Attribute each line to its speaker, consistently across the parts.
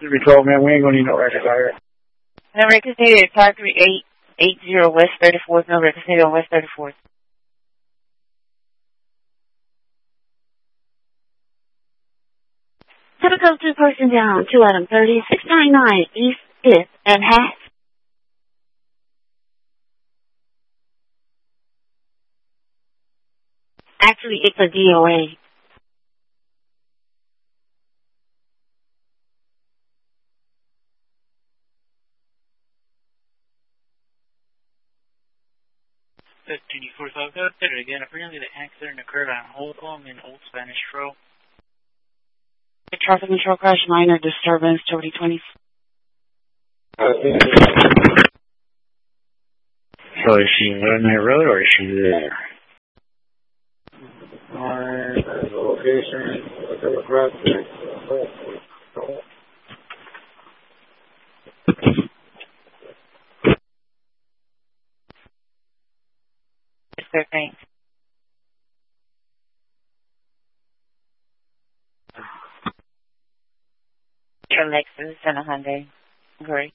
Speaker 1: Patrol, man. We ain't gonna need no records out here.
Speaker 2: No records needed. 53880 West 34th. No records needed on West 34th.
Speaker 3: Typical 2-person down. 2 item 30, 699 East 5th and Hat. Actually, it's a DOA.
Speaker 2: Again, apparently the accident occurred on Holcomb in Old Spanish Trail.
Speaker 3: The traffic control crash, minor disturbance, 2020.
Speaker 1: So is she on that road or is she there? Alright, location.
Speaker 2: Yes, thanks. A Lexus and a Hyundai. Great.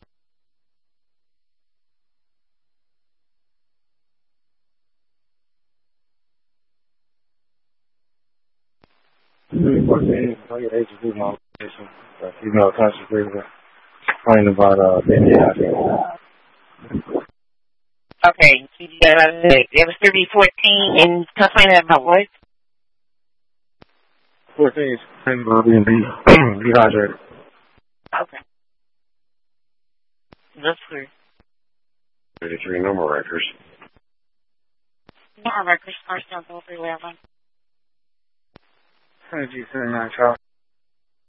Speaker 1: Female concentrator. Complaining about
Speaker 2: Okay, it was 3014 and complaining about what?
Speaker 1: 14 is complaining about being dehydrated.
Speaker 2: Okay. That's clear.
Speaker 1: 33 number records.
Speaker 3: Number records, first down, 311.
Speaker 1: G79 Charlie.